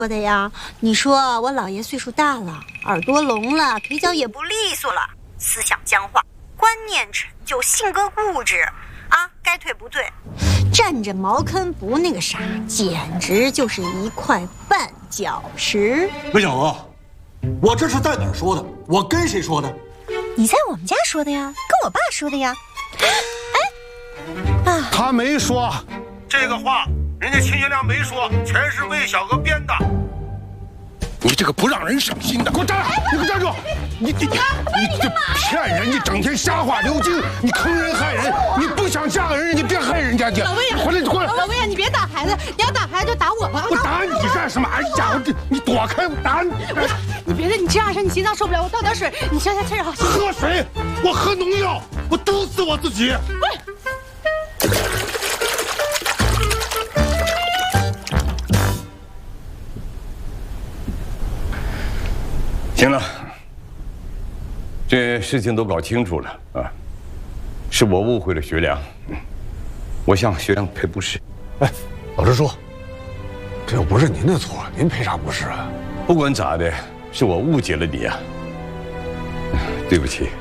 说的呀？你说我姥爷岁数大了，耳朵聋了，腿脚也不利索了，思想僵化，观念陈旧，性格固执，啊，该退不退，站着茅坑不那个啥，简直就是一块绊脚石。 魏小娥，我这是在哪儿说的？我跟谁说的？ 你在我们家说的呀，跟我爸说的呀。哎，爸， 他没说这个话，人家秦学良没说，全是魏小娥编的。 你这个不让人省心的，给我站住！你给我站住！你这骗人！你整天瞎话流精，你坑人害人！你不想嫁个人，你别害人家去！ 老魏呀， 回来！ 老魏呀，你别打孩子，你要打孩子就打我吧！ 我打你干什么？哎呀，你躲开！我打你！ 你别的，你这样式你心脏受不了，我倒点水，你消消气啊！ 喝水？我喝农药，我毒死我自己！ 行了，这事情都搞清楚了啊，是我误会了学良，我向学良赔不是。 哎，老支书，这又不是您的错，您赔啥不是啊？ 不管咋的，是我误解了你啊，对不起。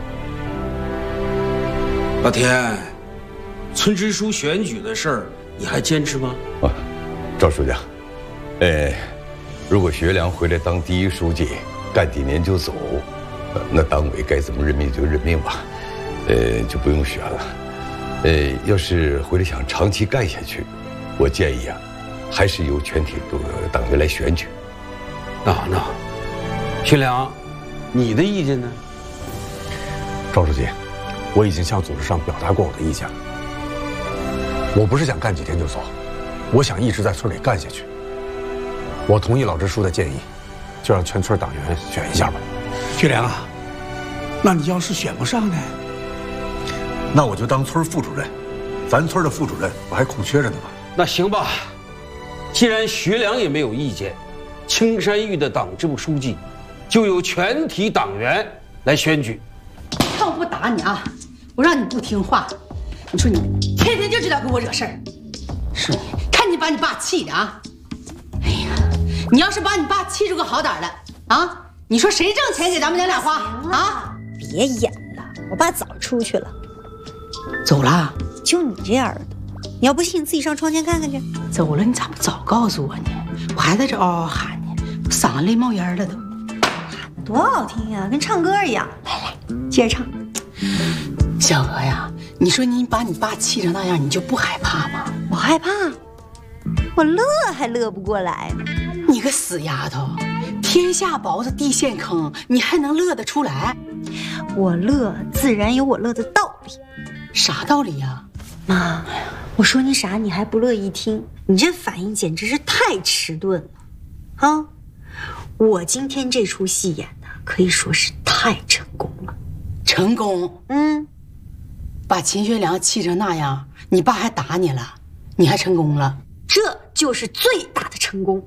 老田，村支书选举的事儿，你还坚持吗？ 啊，赵书记，如果学良回来当第一书记，干几年就走，那党委该怎么任命就任命吧，就不用选了。要是回来想长期干下去，我建议啊，还是由全体党员来选举。 那，学良，你的意见呢？ 赵书记，我已经向组织上表达过我的意见了。我不是想干几天就走，我想一直在村里干下去。我同意老支书的建议，就让全村党员选一下吧。 学良啊，那你要是选不上呢？ 那我就当村副主任，咱村的副主任我还空缺着呢嘛。 那行吧，既然学良也没有意见，青山峪的党支部书记就由全体党员来选举。 看我不打你啊！我让你不听话，你说你天天就知道给我惹事儿，是你看你把你爸气的啊！哎呀，你要是把你爸气出个好歹来啊，你说谁挣钱给咱们娘俩花啊？ 别演了，我爸早出去了。 走了？ 就你这样的，你要不信，你自己上窗前看看去。 走了，你咋不早告诉我呢？我还在这嗷嗷喊呢，我嗓子累冒烟了都。 喊得多好听呀，跟唱歌一样。来，接着唱。 小娥呀，你说你把你爸气成那样，你就不害怕吗？ 我害怕，我乐还乐不过来呢。 你个死丫头，天下雹子地陷坑，你还能乐得出来？ 我乐自然有我乐的道理。 啥道理呀？ 妈，我说你啥，你还不乐意听？你这反应简直是太迟钝了，啊！我今天这出戏演的可以说是太成功了。 成功？把秦学良气成那样，你爸还打你了，你还成功了， 这就是最大的成功。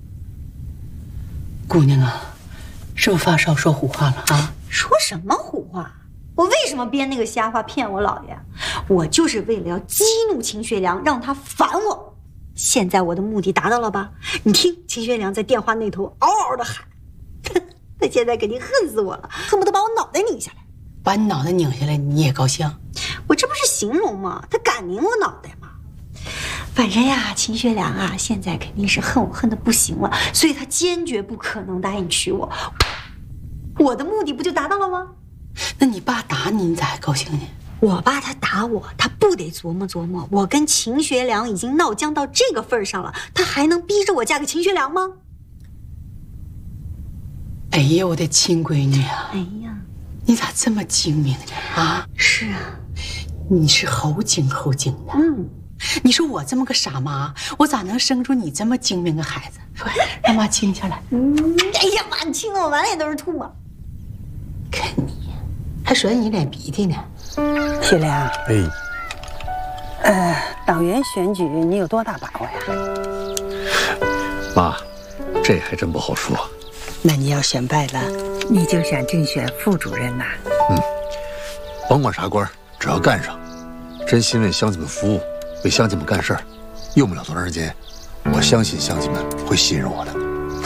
姑娘啊，是不是发烧说胡话了啊？ 说什么胡话？我为什么编那个瞎话骗我姥爷？我就是为了要激怒秦学良，让他烦我。现在我的目的达到了吧？你听，秦学良在电话那头嗷嗷的喊，他现在肯定恨死我了，恨不得把我脑袋拧下来。 把你脑袋拧下来，你也高兴？ 我这不是形容吗？他敢拧我脑袋吗？反正呀，秦学良啊，现在肯定是恨我恨得不行了，所以他坚决不可能答应娶我。我的目的不就达到了吗？ 那你爸打你，你咋还高兴呢？ 我爸他打我，他不得琢磨琢磨，我跟秦学良已经闹僵到这个份上了，他还能逼着我嫁给秦学良吗？ 哎呀，我的亲闺女啊！ 哎呀， 你咋这么精明呢？啊， 是啊， 你是猴精猴精的。你说我这么个傻妈，我咋能生出你这么精明个孩子？说，让妈亲下来。 哎呀妈，你亲得我满脸都是吐啊！ 看你，还甩你脸鼻涕呢。 学良， 哎， 党员选举你有多大把握呀？ 妈，这还真不好说。 那你要选败了，你就想竞选副主任呐？ 甭管啥官，只要干上，真心为乡亲们服务，为乡亲们干事儿，用不了多长时间，我相信乡亲们会信任我的。